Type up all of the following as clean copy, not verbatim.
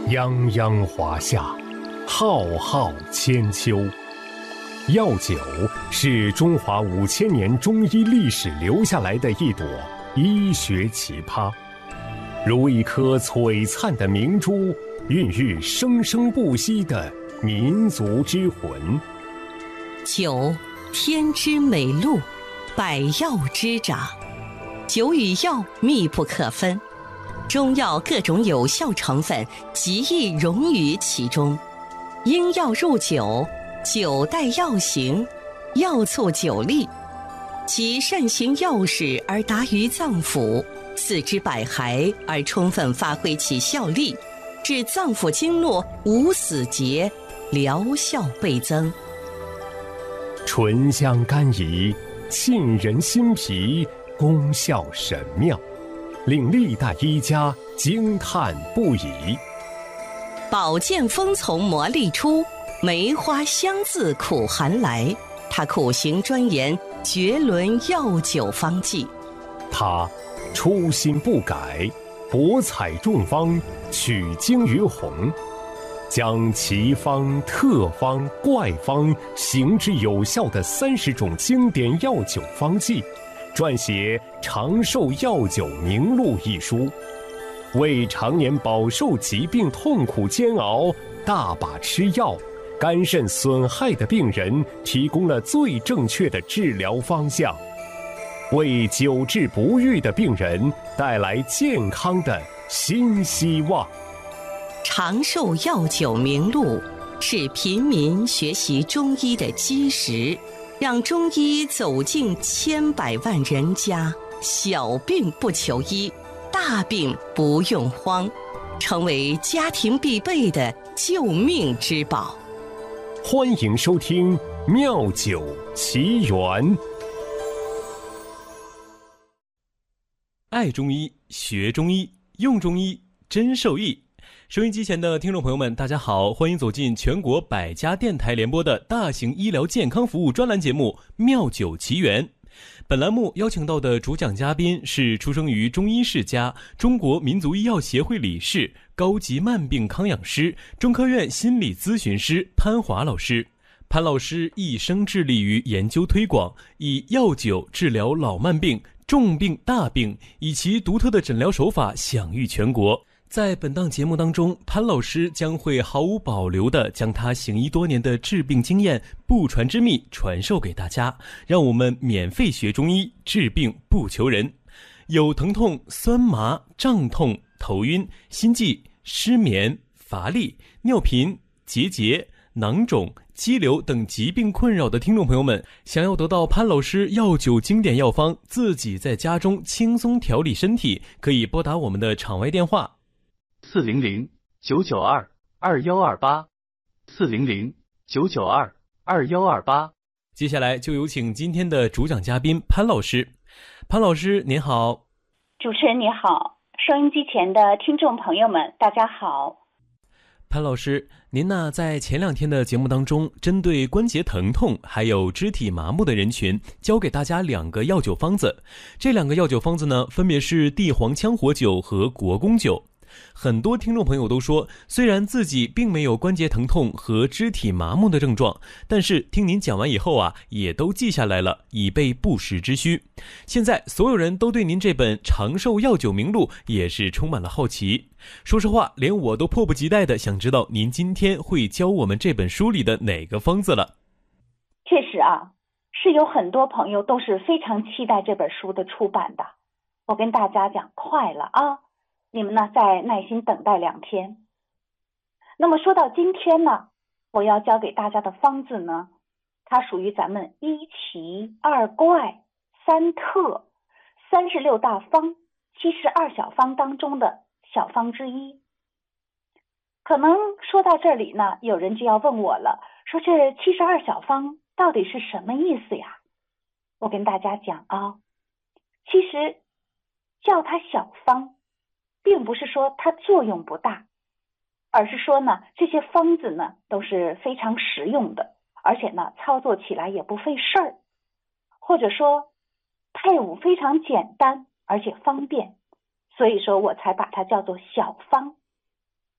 泱泱华夏，浩浩千秋。药酒是中华5000年中医历史留下来的一朵医学奇葩，如一颗璀璨的明珠，孕育生生不息的民族之魂。 酒，天之美露，百药之长。酒与药密不可分，中药各种有效成分极易融于其中。因药入酒，酒带药行，药促酒力，其善行药事而达于脏腑，四肢百骸而充分发挥其效力，致脏腑经络无死结，疗效倍增。 醇香甘怡，沁人心脾，功效神妙，令历代医家惊叹不已。 宝剑锋从磨砺出，梅花香自苦寒来。他苦行专研绝伦药酒方剂， 他初心不改，博采众方，取精于弘，将奇方、特方、怪方行之有效的30种经典药酒方剂，撰写《长寿药酒名录》一书，为常年饱受疾病痛苦煎熬、大把吃药、肝肾损害的病人提供了最正确的治疗方向，为久治不愈的病人带来健康的新希望。 长寿药酒名录是平民学习中医的基石，让中医走进千百万人家，小病不求医，大病不用慌，成为家庭必备的救命之宝。 欢迎收听《妙酒奇缘》。 爱中医，学中医，用中医，真受益。收音机前的听众朋友们，大家好，欢迎走进全国100家电台联播的大型医疗健康服务专栏节目《妙酒奇缘》。本栏目邀请到的主讲嘉宾是出生于中医世家、中国民族医药协会理事、高级慢病康养师、中科院心理咨询师潘华老师。潘老师一生致力于研究推广，以药酒治疗老慢病、重病、大病，以其独特的诊疗手法享誉全国。在本档节目当中，潘老师将会毫无保留地将他行医多年的治病经验、不传之秘传授给大家，让我们免费学中医，治病不求人。有疼痛、酸麻、胀痛、头晕、心悸、失眠、乏力、尿频、结节、囊肿、肌瘤等疾病困扰的听众朋友们，想要得到潘老师药酒经典药方，自己在家中轻松调理身体，可以拨打我们的场外电话 400-992-2128 400-992-2128。 接下来就有请今天的主讲嘉宾潘老师。潘老师您好。 主持人你好，收音机前的听众朋友们大家好。 潘老师，您呢在前2天的节目当中，针对关节疼痛还有肢体麻木的人群，教给大家2个药酒方子。这2个药酒方子呢，分别是地黄羌活酒和国公酒。很多听众朋友都说，虽然自己并没有关节疼痛和肢体麻木的症状，但是听您讲完以后啊，也都记下来了，以备不时之需。现在所有人都对您这本长寿药酒名录也是充满了好奇。说实话，连我都迫不及待的想知道您今天会教我们这本书里的哪个方子了。 确实啊，是有很多朋友都是非常期待这本书的出版的。我跟大家讲，快了啊，你们呢再耐心等待2天。那么说到今天呢，我要教给大家的方子呢，它属于咱们1奇2怪3特36大方72小方当中的小方之一。可能说到这里呢，有人就要问我了，说这72小方到底是什么意思呀？我跟大家讲啊，其实叫它小方并不是说它作用不大，而是说呢，这些方子呢都是非常实用的，而且呢操作起来也不费事儿，或者说配伍非常简单而且方便，所以说我才把它叫做小方。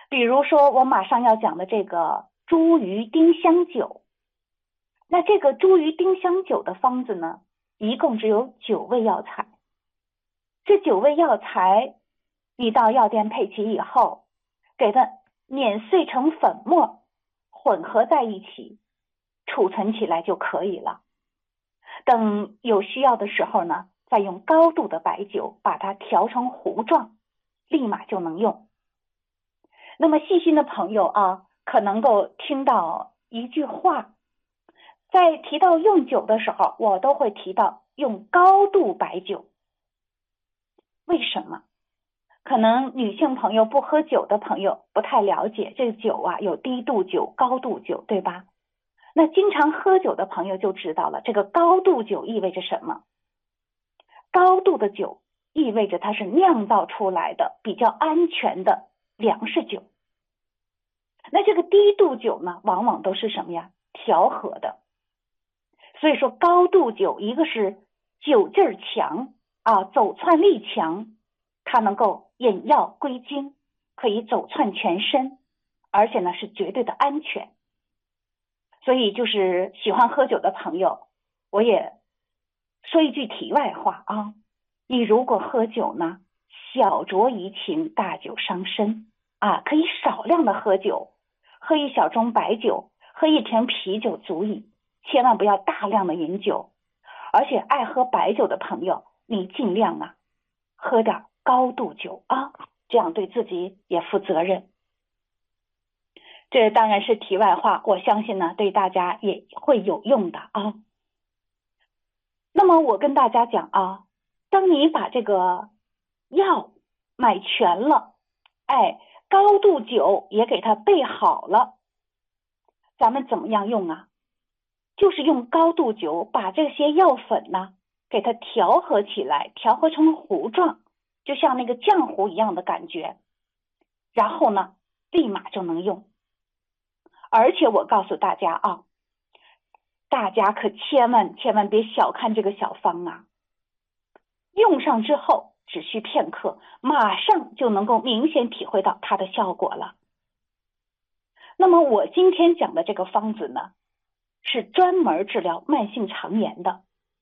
比如说我马上要讲的这个茱萸丁香酒，那这个茱萸丁香酒的方子呢，一共只有9味药材。这9味药材你到药店配齐以后，给它碾碎成粉末，混合在一起，储存起来就可以了。等有需要的时候呢，再用高度的白酒把它调成糊状，立马就能用。那么细心的朋友啊，可能够听到一句话，在提到用酒的时候，我都会提到用高度白酒。为什么？可能女性朋友不喝酒的朋友不太了解，这个酒啊有低度酒、高度酒，对吧？那经常喝酒的朋友就知道了，这个高度酒意味着什么？高度的酒意味着它是酿造出来的比较安全的粮食酒。那这个低度酒呢，往往都是什么呀？调和的。所以说高度酒，一个是酒劲儿强啊，走窜力强，它能够引药归经，可以走窜全身，而且呢是绝对的安全。所以就是喜欢喝酒的朋友，我也说一句题外话啊，你如果喝酒呢，小酌怡情，大酒伤身啊，可以少量的喝酒，喝1小盅白酒，喝1瓶啤酒足矣，千万不要大量的饮酒。而且爱喝白酒的朋友，你尽量啊喝点高度酒啊，这样对自己也负责任。这当然是题外话，我相信呢对大家也会有用的啊。那么我跟大家讲啊，当你把这个药买全了，高度酒也给它备好了，咱们怎么样用啊？就是用高度酒把这些药粉呢给它调和起来，调和成糊状，就像那个浆糊一样的感觉，然后呢立马就能用。而且我告诉大家啊，大家可千万别小看这个小方啊，用上之后只需片刻，马上就能够明显体会到它的效果了。那么我今天讲的这个方子呢，是专门治疗慢性肠炎的。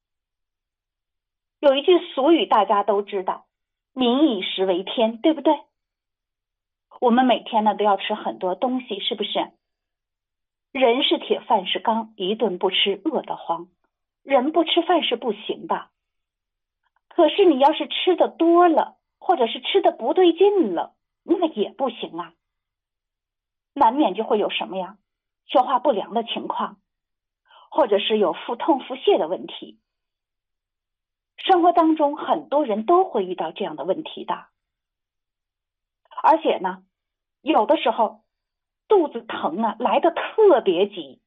有一句俗语大家都知道，民以食为天，对不对？我们每天呢都要吃很多东西，是不是？人是铁，饭是钢，一顿不吃饿得慌。人不吃饭是不行的。可是你要是吃的多了，或者是吃的不对劲了，那么也不行啊。难免就会有什么呀？消化不良的情况，或者是有腹痛腹泻的问题。生活当中很多人都会遇到这样的问题的。而且呢，有的时候肚子疼啊来得特别急，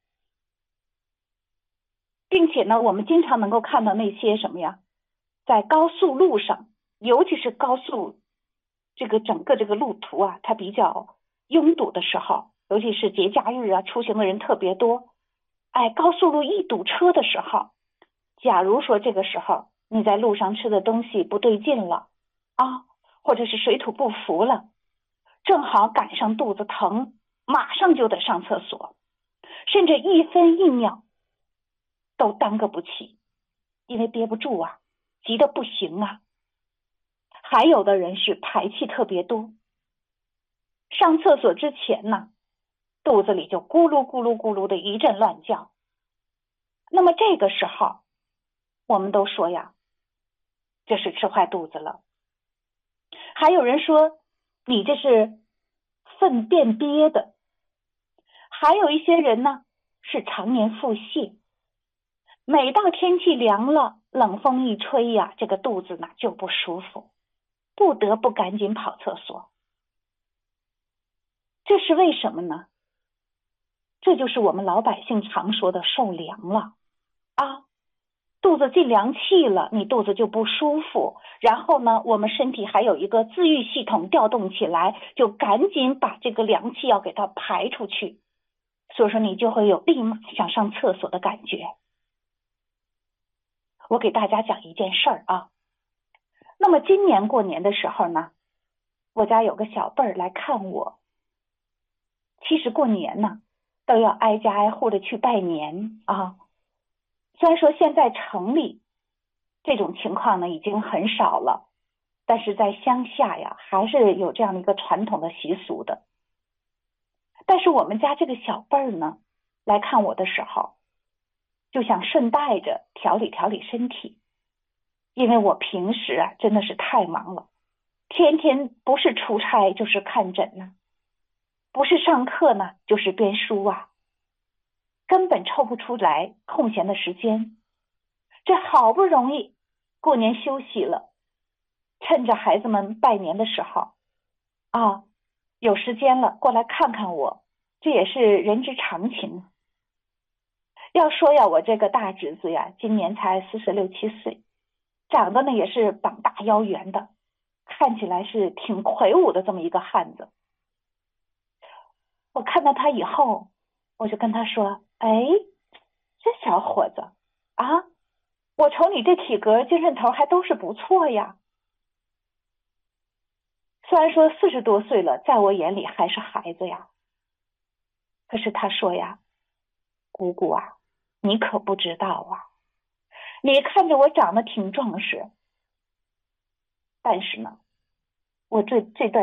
并且呢我们经常能够看到那些什么呀，在高速路上，尤其是高速整个这个路途啊它比较拥堵的时候，尤其是节假日啊出行的人特别多，高速路一堵车的时候，假如说这个时候你在路上吃的东西不对劲了啊，或者是水土不服了，正好赶上肚子疼，马上就得上厕所，甚至1分1秒都耽搁不起，因为憋不住啊，急得不行啊。还有的人是排气特别多，上厕所之前呢，肚子里就咕噜咕噜咕噜的一阵乱叫。那么这个时候我们都说呀，这是吃坏肚子了。还有人说你这是粪便憋的。还有一些人呢是常年腹泻，每到天气凉了，冷风一吹呀，这个肚子呢就不舒服，不得不赶紧跑厕所。这是为什么呢？这就是我们老百姓常说的受凉了啊，肚子进凉气了，你肚子就不舒服，然后呢我们身体还有一个自愈系统调动起来，就赶紧把这个凉气要给它排出去，所以说你就会有立马想上厕所的感觉。我给大家讲一件事儿啊，那么今年过年的时候呢，我家有个小辈儿来看我， 其实过年呢，都要挨家挨户的去拜年啊。虽然说现在城里这种情况呢已经很少了，但是在乡下呀，还是有这样的一个传统的习俗的。但是我们家这个小辈儿呢，来看我的时候，就想顺带着调理调理身体，因为我平时啊真的是太忙了，天天不是出差就是看诊呢，不是上课呢就是编书啊，根本抽不出来空闲的时间。这好不容易过年休息了，趁着孩子们拜年的时候啊，有时间了过来看看我，这也是人之常情。要说呀，我这个大侄子呀，今年才46、7岁，长得呢也是膀大腰圆的，看起来是挺魁梧的这么一个汉子。我看到他以后，我就跟他说：“哎，这小伙子啊，我瞅你这体格精神头还都是不错呀。”虽然说40多岁了，在我眼里还是孩子呀，可是他说呀：“姑姑啊，你可不知道啊，你看着我长得挺壮实，但是呢，我这段